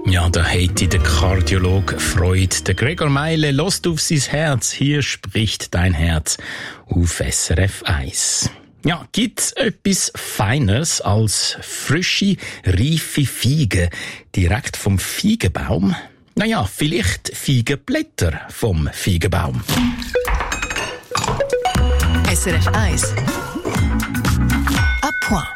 Ja, da hätte der Kardiologe Freude. Der Gregor Meile lässt auf sein Herz. Hier spricht dein Herz auf SRF 1. Ja, gibt's etwas Feines als frische, reife Feigen direkt vom Feigenbaum? Naja, vielleicht Feigenblätter vom Feigenbaum. SRF 1 à point.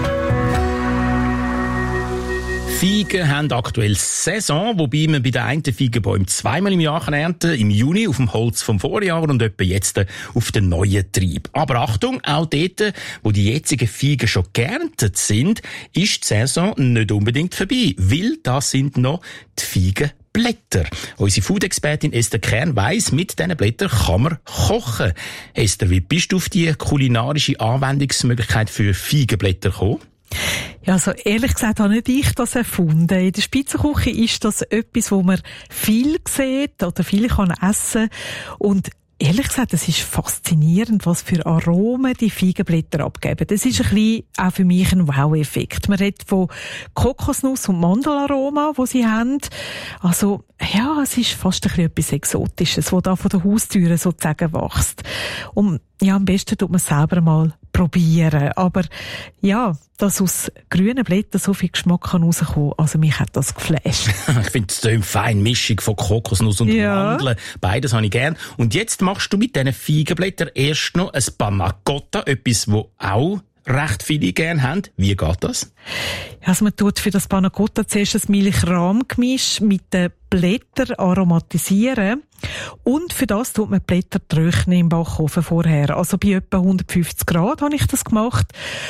Feigen haben aktuell Saison, wobei man bei den einen Feigenbäumen zweimal im Jahr ernten kann. Im Juni auf dem Holz vom Vorjahr und etwa jetzt auf den neuen Trieb. Aber Achtung, auch dort, wo die jetzigen Feigen schon geerntet sind, ist die Saison nicht unbedingt vorbei, weil da sind noch die Feigenblätter. Unsere Food-Expertin Esther Kern weiss, mit diesen Blättern kann man kochen. Esther, wie bist du auf die kulinarische Anwendungsmöglichkeit für Feigenblätter gekommen? Ja, also ehrlich gesagt habe nicht ich das erfunden. In der Spitzenküche ist das etwas, wo man viel sieht oder viel kann essen. Und ehrlich gesagt, es ist faszinierend, was für Aromen die Feigenblätter abgeben. Das ist ein bisschen auch für mich ein Wow-Effekt. Man redet von Kokosnuss- und Mandelaroma, die sie haben. Also, ja, es ist fast ein bisschen etwas Exotisches, was da von der Haustüre sozusagen wächst. Und ja, am besten tut man es selber mal probieren. Aber ja, dass aus grünen Blättern so viel Geschmack kann rauskommen, also mich hat das geflasht. Ich finde es eine feine Mischung von Kokosnuss und Mandeln. Beides habe ich gern. Und jetzt machst du mit diesen Feigenblättern erst noch ein Panna Cotta, etwas, wo auch recht viele gern haben. Wie geht das? Also man tut für das Panna Cotta zuerst ein Milch-Rahm-Gemisch mit den Blättern aromatisieren. Und für das tut man die Blätter trocknen im Backofen vorher. Also bei etwa 150 Grad habe ich das gemacht.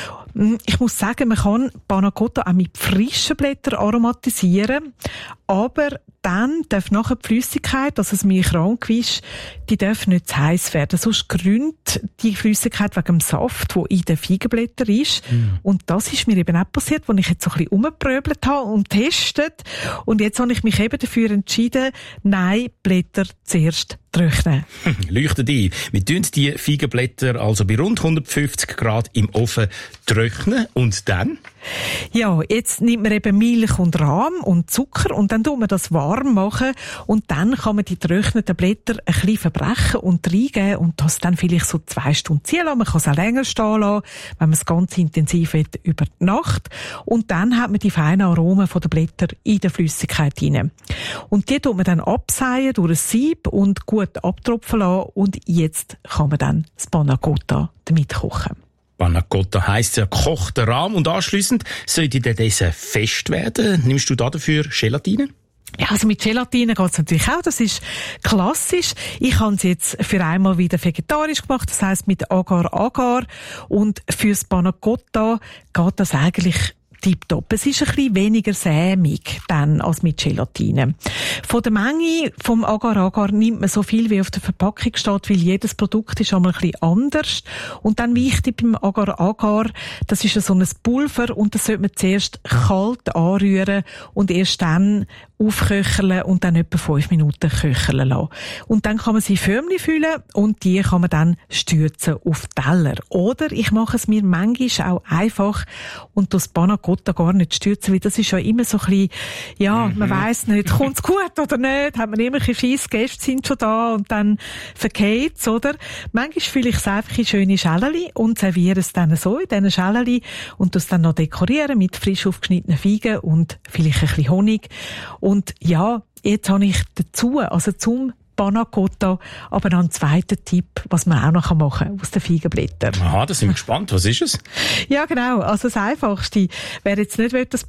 Ich muss sagen, man kann Panna Cotta auch mit frischen Blättern aromatisieren, aber dann darf nachher die Flüssigkeit, also das Milch-Rahm-Gemisch, die darf nicht zu heiß werden. Sonst grünnt die Flüssigkeit wegen dem Saft, der in den Feigenblättern ist. Und das ist mir eben auch passiert, als ich jetzt so ein bisschen rumgepröbelt habe und testet. Und jetzt habe ich mich eben dafür entschieden, nein, Blätter zuerst trocknen. Leuchtet ein. Wir tun die Feigenblätter also bei rund 150 Grad im Ofen trocknen und dann? Ja, jetzt nimmt man eben Milch und Rahm und Zucker und dann tut man das warm machen und dann kann man die getrockneten Blätter ein bisschen verbrechen und reingeben und das dann vielleicht so 2 Stunden ziehen lassen. Man kann es auch länger stehen lassen, wenn man es ganz intensiv will, über die Nacht. Und dann hat man die feinen Aromen von den Blättern in der Flüssigkeit rein. Und die tut man dann abseihen durch ein Sieb und gut abtropfen lassen und jetzt kann man dann das Panna Cotta damit kochen. Panna Cotta heisst ja gekochter Rahm und anschliessend sollte der Dessert fest werden. Nimmst du dafür Gelatine? Ja, also mit Gelatine geht's natürlich auch. Das ist klassisch. Ich habe es jetzt für einmal wieder vegetarisch gemacht. Das heisst mit Agar-Agar. Und fürs Panna Cotta geht das eigentlich tipptopp. Es ist ein bisschen weniger sämig dann als mit Gelatine. Von der Menge vom Agar-Agar nimmt man so viel, wie auf der Verpackung steht, weil jedes Produkt ist einmal ein bisschen anders. Und dann wichtig beim Agar-Agar, das ist ja so ein Pulver und das sollte man zuerst kalt anrühren und erst dann aufköcheln und dann etwa 5 Minuten köcheln lassen. Und dann kann man sie Förmchen füllen und die kann man dann stürzen auf Teller. Oder ich mache es mir manchmal auch einfach und das Panna Cotta gar nicht stürzen, weil das ist ja immer so ein bisschen, ja, man weiss nicht, kommt's gut oder nicht, hat man immer ein bisschen Schiss, Gäste sind schon da und dann vergeht's, oder? Manchmal fülle ich es einfach in schöne Schäleli und serviere es dann so in diesen Schäleli und das dann noch dekorieren mit frisch aufgeschnittenen Feigen und vielleicht ein bisschen Honig. Und ja, jetzt habe ich dazu, also zum Panna Cotta, aber noch einen zweiten Tipp, was man auch noch machen kann aus den Feigenblättern. Aha, da sind wir gespannt. Was ist es? Ja, genau. Also das Einfachste, wer jetzt nicht will, das